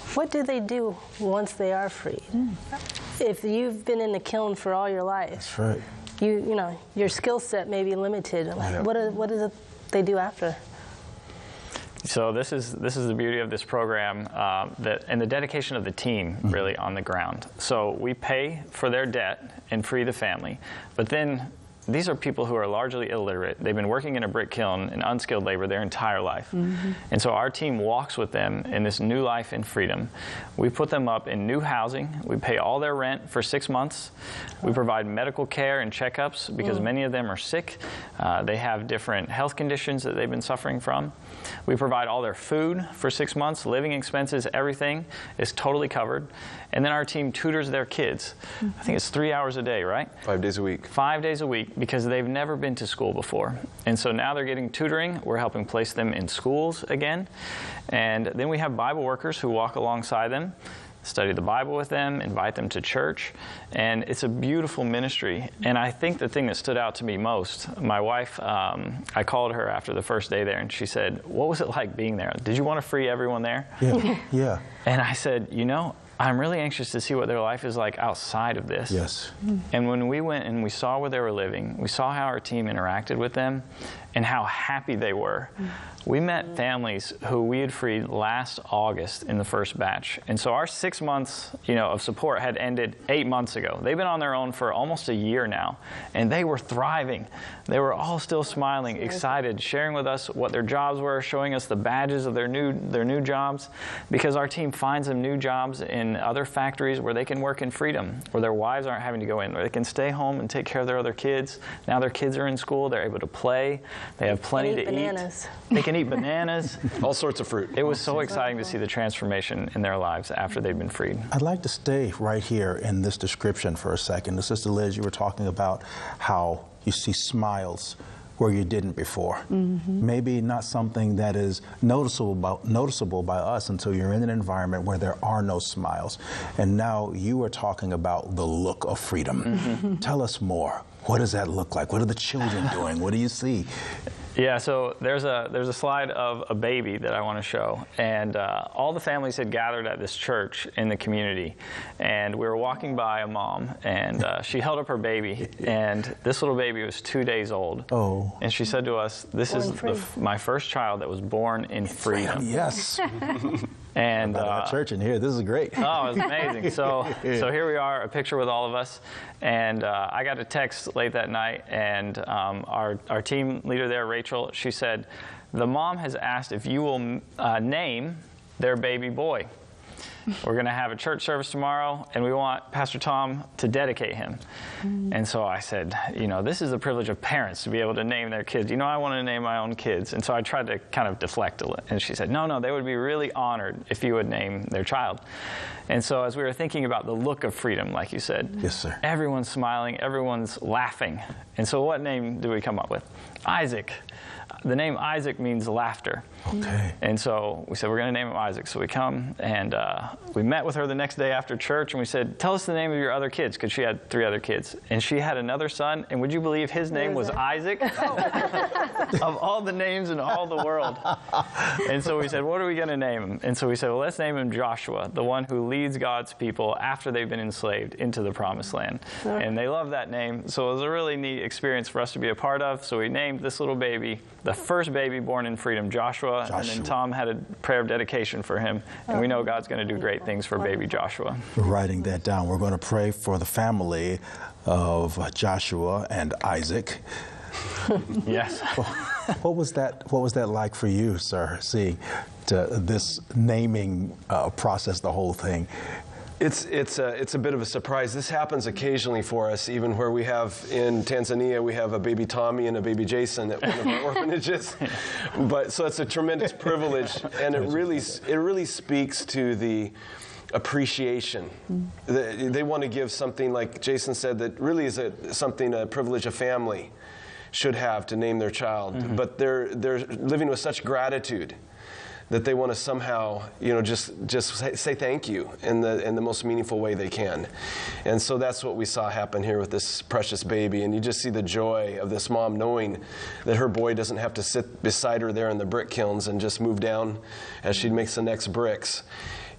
What do they do once they are freed? If you've been in the kiln for all your life, That's right. you know, your skill set may be limited. Yeah. What does it they do after? So this is the beauty of this program and the dedication of the team really on the ground. So we pay for their debt and free the family, but then these are people who are largely illiterate. They've been working in a brick kiln in unskilled labor their entire life. And so our team walks with them in this new life in freedom. We put them up in new housing. We pay all their rent for 6 months. We provide medical care and checkups because many of them are sick. They have different health conditions that they've been suffering from. We provide all their food for 6 months, living expenses, everything is totally covered. And then our team tutors their kids. I think it's 3 hours a day, right? 5 days a week. 5 days a week, because they've never been to school before. And so now they're getting tutoring. We're helping place them in schools again. And then we have Bible workers who walk alongside them, study the Bible with them, invite them to church. And it's a beautiful ministry. And I think the thing that stood out to me most, my wife, I called her after the first day there, and she said, "What was it like being there? Did you want to free everyone there?" Yeah. Yeah. And I said, "You know, I'm really anxious to see what their life is like outside of this." Yes. And when we went and we saw where they were living, we saw how our team interacted with them and how happy they were. We met families who we had freed last August in the first batch. And so our 6 months, of support had ended 8 months ago. They've been on their own for almost a year now, and they were thriving. They were all still smiling, excited, sharing with us what their jobs were, showing us the badges of their new jobs, because our team finds them new jobs in other factories where they can work in freedom, where their wives aren't having to go in, where they can stay home and take care of their other kids. Now their kids are in school, they're able to play, they have plenty to bananas. eat. They can eat bananas. All sorts of fruit. It was so exciting to see the transformation in their lives after they'd been freed. I'd like to stay right here in this description for a second. Sister Liz, you were talking about how you see smiles where you didn't before. Maybe not something that is noticeable by us until you're in an environment where there are no smiles. And now you are talking about the look of freedom. Tell us more. What does that look like? What are the children doing? What do you see? Yeah, so there's a slide of a baby that I want to show, and all the families had gathered at this church in the community, and we were walking by a mom, and she held up her baby, and this little baby was 2 days old. Oh. And she said to us, "This is my first child that was born in freedom." Yes. And church in here, this is great. Oh, it was amazing. So here we are, a picture with all of us, and I got a text late that night, and our team leader there, Rachel, she said, "The mom has asked if you will name their baby boy. We're going to have a church service tomorrow, and we want Pastor Tom to dedicate him." And so I said, this is the privilege of parents to be able to name their kids. I want to name my own kids. And so I tried to kind of deflect a little. And she said, no, they would be really honored if you would name their child. And so as we were thinking about the look of freedom, like you said, yes, sir, everyone's smiling, everyone's laughing. And so what name do we come up with? Isaac. The name Isaac means laughter. Okay. And so we said, we're going to name him Isaac. So we come, and we met with her the next day after church, and we said, "Tell us the name of your other kids," because she had 3 other kids. And she had another son, and would you believe his name was Isaac? Of all the names in all the world. And so we said, what are we going to name him? And so we said, well, let's name him Joshua, the one who leads God's people after they've been enslaved into the Promised Land. And they love that name. So it was a really neat experience for us to be a part of. So we named this little baby, the first baby born in freedom, Joshua. And then Tom had a prayer of dedication for him. And we know God's going to do great things for baby Joshua. We're writing that down. We're going to pray for the family of Joshua and Isaac. Yes. What was that like for you, sir, seeing this naming process, the whole thing? It's a bit of a surprise. This happens occasionally for us, even where we have in Tanzania, we have a baby Tommy and a baby Jason at one of our orphanages. But so it's a tremendous privilege, and it really speaks to the appreciation. They want to give something, like Jason said, that really is a privilege a family should have to name their child. But they're living with such gratitude that they want to somehow, just say thank you in the most meaningful way they can. And so that's what we saw happen here with this precious baby. And you just see the joy of this mom knowing that her boy doesn't have to sit beside her there in the brick kilns and just move down as she makes the next bricks.